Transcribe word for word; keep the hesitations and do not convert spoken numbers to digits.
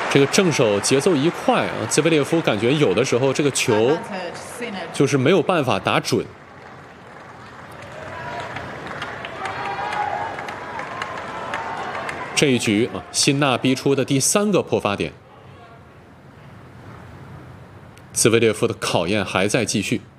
这个正手节奏一快啊，兹维列夫感觉有的时候这个球就是没有办法打准。这一局啊，辛纳逼出的第三个破发点，兹维列夫的考验还在继续。